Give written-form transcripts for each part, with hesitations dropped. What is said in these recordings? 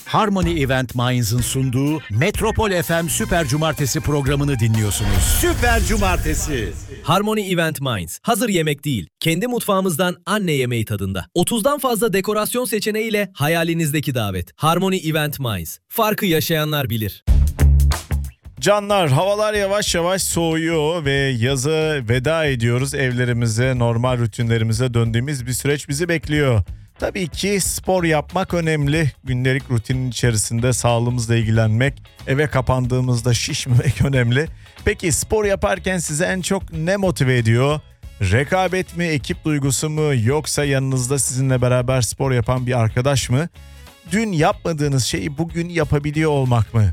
Harmony Event Minds'ın sunduğu Metropol FM Süper Cumartesi programını dinliyorsunuz. Süper Cumartesi. Harmony Event Minds. Hazır yemek değil. Kendi mutfağımızdan anne yemeği tadında. 30'dan fazla dekorasyon seçeneğiyle hayalinizdeki davet. Harmony Event Minds. Farkı yaşayanlar bilir. Canlar, havalar yavaş yavaş soğuyor ve yaza veda ediyoruz. Evlerimize, normal rutinlerimize döndüğümüz bir süreç bizi bekliyor. Tabii ki spor yapmak önemli. Gündelik rutinin içerisinde sağlığımızla ilgilenmek, eve kapandığımızda şişmemek önemli. Peki spor yaparken size en çok ne motive ediyor? Rekabet mi, ekip duygusu mu, yoksa yanınızda sizinle beraber spor yapan bir arkadaş mı? Dün yapmadığınız şeyi bugün yapabiliyor olmak mı?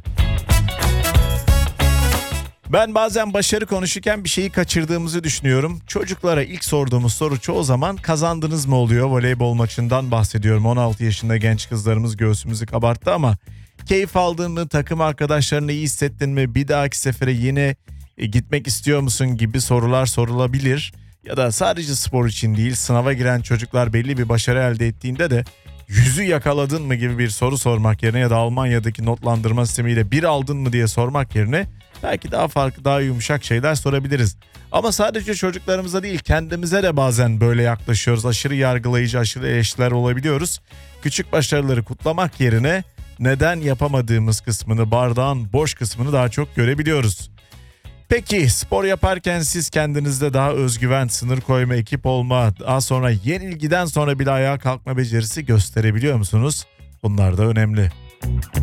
Ben bazen başarı konuşurken bir şeyi kaçırdığımızı düşünüyorum. Çocuklara ilk sorduğumuz soru çoğu zaman kazandınız mı oluyor. Voleybol maçından bahsediyorum. 16 yaşında genç kızlarımız göğsümüzü kabarttı ama keyif aldın mı, takım arkadaşlarını iyi hissettin mi, bir dahaki sefere yine gitmek istiyor musun gibi sorular sorulabilir. Ya da sadece spor için değil, sınava giren çocuklar belli bir başarı elde ettiğinde de yüzü yakaladın mı gibi bir soru sormak yerine ya da Almanya'daki notlandırma sistemiyle bir aldın mı diye sormak yerine belki daha farklı, daha yumuşak şeyler sorabiliriz. Ama sadece çocuklarımıza değil, kendimize de bazen böyle yaklaşıyoruz. Aşırı yargılayıcı, aşırı eleştiriler olabiliyoruz. Küçük başarıları kutlamak yerine neden yapamadığımız kısmını, bardağın boş kısmını daha çok görebiliyoruz. Peki spor yaparken siz kendinizde daha özgüven, sınır koyma, ekip olma, daha sonra yenilgiden sonra bile ayağa kalkma becerisi gösterebiliyor musunuz? Bunlar da önemli.